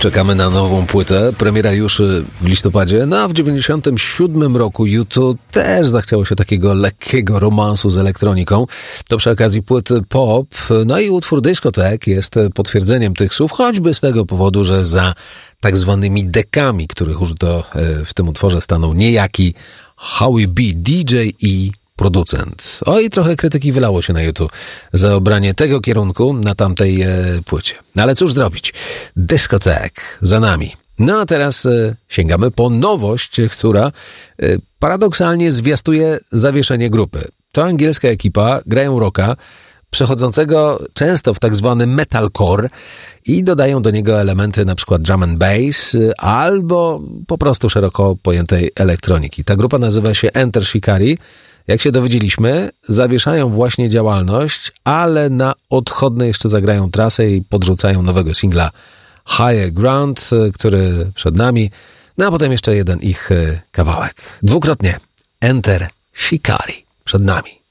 Czekamy na nową płytę. Premiera już w listopadzie. No a w 97 roku U2 też zachciało się takiego lekkiego romansu z elektroniką. To przy okazji płyty pop. No i utwór Discotheque jest potwierdzeniem tych słów, choćby z tego powodu, że za tak zwanymi dekami, których użyto w tym utworze, stanął niejaki Howie B, DJ i producent. Oj, trochę krytyki wylało się na YouTube za obranie tego kierunku na tamtej płycie. No ale cóż zrobić? Discotheque za nami. No a teraz sięgamy po nowość, która paradoksalnie zwiastuje zawieszenie grupy. To angielska ekipa, grają rocka, przechodzącego często w tak zwany metalcore i dodają do niego elementy na przykład drum and bass albo po prostu szeroko pojętej elektroniki. Ta grupa nazywa się Enter Shikari. Jak się dowiedzieliśmy, zawieszają właśnie działalność, ale na odchodne jeszcze zagrają trasę i podrzucają nowego singla Higher Ground, który przed nami, no a potem jeszcze jeden ich kawałek. Dwukrotnie Enter Shikari przed nami.